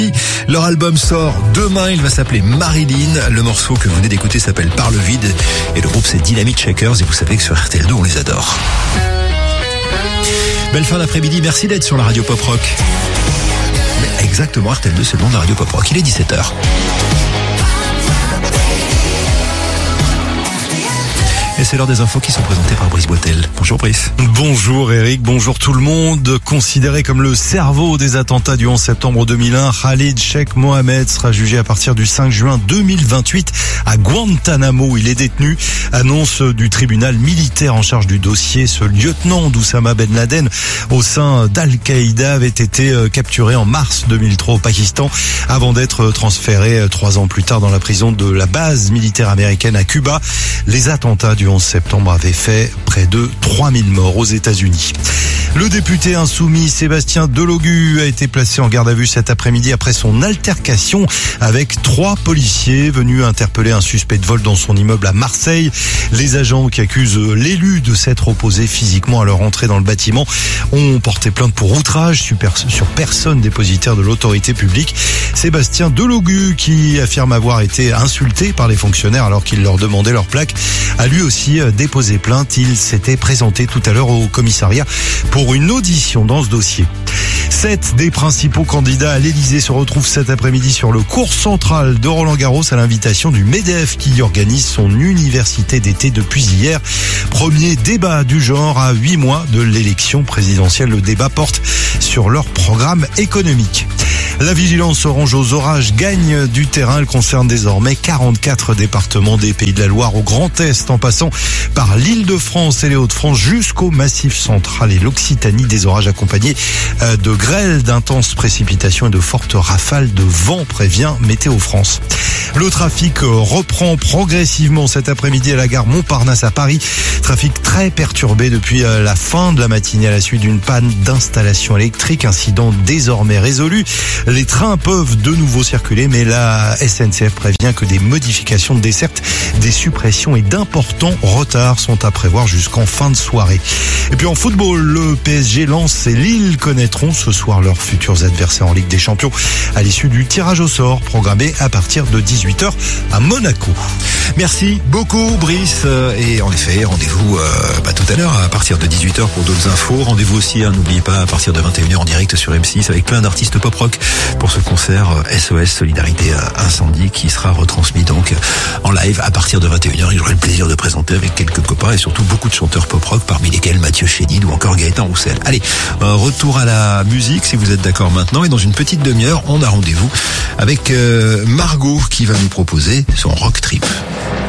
Leur album sort demain, il va s'appeler Marilyn. Le morceau que vous venez d'écouter s'appelle Par le vide et le groupe c'est Dynamite Shakers et vous savez que sur RTL2 on les adore. Belle fin d'après-midi, merci d'être sur la radio Pop Rock. Mais exactement, RTL2 c'est le nom de la radio Pop Rock, il est 17h. Et c'est l'heure des infos qui sont présentées par Brice Boitel. Bonjour Brice. Bonjour Eric, bonjour tout le monde. Considéré comme le cerveau des attentats du 11 septembre 2001, Khalid Sheikh Mohammed sera jugé à partir du 5 juin 2028 à Guantanamo. Il est détenu, annonce du tribunal militaire en charge du dossier. Ce lieutenant d'Oussama Ben Laden au sein d'Al-Qaïda avait été capturé en mars 2003 au Pakistan avant d'être transféré 3 ans plus tard dans la prison de la base militaire américaine à Cuba. Les attentats du 11 septembre avait fait près de 3000 morts aux États-Unis. Le député insoumis Sébastien Delogu a été placé en garde à vue cet après-midi après son altercation avec 3 policiers venus interpeller un suspect de vol dans son immeuble à Marseille. Les agents qui accusent l'élu de s'être opposé physiquement à leur entrée dans le bâtiment ont porté plainte pour outrage sur personne dépositaire de l'autorité publique. Sébastien Delogu, qui affirme avoir été insulté par les fonctionnaires alors qu'il leur demandait leur plaque, a lui aussi déposé plainte. Il s'était présenté tout à l'heure au commissariat pour une audition dans ce dossier. 7 des principaux candidats à l'Elysée se retrouvent cet après-midi sur le cours central de Roland-Garros à l'invitation du MEDEF qui organise son université d'été depuis hier. Premier débat du genre à 8 mois de l'élection présidentielle. Le débat porte sur leur programme économique. La vigilance orange aux orages gagne du terrain. Elle concerne désormais 44 départements des Pays de la Loire au Grand Est, en passant par l'Île-de-France et les Hauts-de-France jusqu'au Massif central et l'Occitanie. Des orages accompagnés de grêle, d'intenses précipitations et de fortes rafales de vent, prévient Météo France. Le trafic reprend progressivement cet après-midi à la gare Montparnasse à Paris. Trafic très perturbé depuis la fin de la matinée à la suite d'une panne d'installation électrique. Incident désormais résolu. Les trains peuvent de nouveau circuler, mais la SNCF prévient que des modifications de desserte, des suppressions et d'importants retards sont à prévoir jusqu'en fin de soirée. Et puis en football, le PSG Lens et Lille connaîtront ce soir leurs futurs adversaires en Ligue des Champions à l'issue du tirage au sort programmé à partir de 18h à Monaco. Merci beaucoup Brice. Et en effet, rendez-vous tout à l'heure à partir de 18h pour d'autres infos. Rendez-vous aussi, n'oubliez pas, à partir de 21h en direct sur M6 avec plein d'artistes pop rock pour ce concert SOS Solidarité Incendie qui sera retransmis donc en live à partir de 21h. J'aurai le plaisir de présenter avec quelques copains et surtout beaucoup de chanteurs pop rock, parmi lesquels Mathieu Chédid ou encore Gaëtan Roussel. Allez, retour à la musique si vous êtes d'accord maintenant, et dans une petite demi-heure on a rendez-vous avec Margot qui va nous proposer son rock trip.